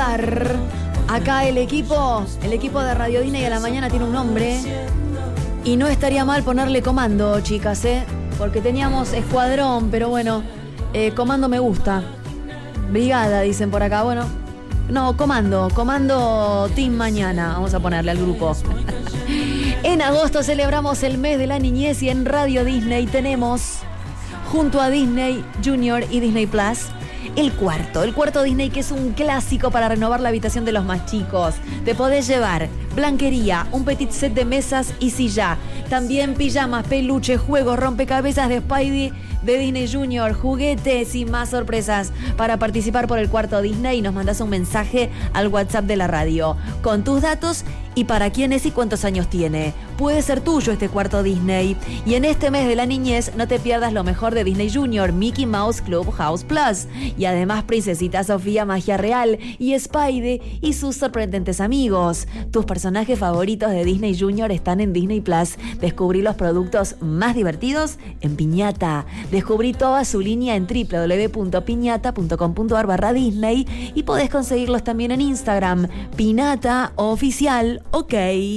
empezar. Acá el equipo de Radio Disney a la mañana tiene un nombre. Y no estaría mal ponerle comando, chicas, porque teníamos escuadrón, pero bueno, comando me gusta. Brigada, dicen por acá, bueno. No, comando Team Mañana, vamos a ponerle al grupo. En agosto celebramos el mes de la niñez y en Radio Disney tenemos, junto a Disney Junior y Disney Plus, el cuarto Disney, que es un clásico para renovar la habitación de los más chicos. Te podés llevar blanquería, un petit set de mesas y silla. También pijamas, peluches, juegos, rompecabezas de Spidey, de Disney Junior, juguetes y más sorpresas. Para participar por el cuarto Disney nos mandás un mensaje al WhatsApp de la radio con tus datos y para quién es y cuántos años tiene. Puede ser tuyo este cuarto Disney. Y en este mes de la niñez no te pierdas lo mejor de Disney Junior, Mickey Mouse Clubhouse Plus. Y además Princesita Sofía Magia Real y Spidey y sus sorprendentes amigos. Tus personajes favoritos de Disney Junior están en Disney Plus. Descubrí los productos más divertidos en Piñata. Descubrí toda su línea en www.piñata.com.ar/Disney y podés conseguirlos también en Instagram. Pinata Oficial, ok.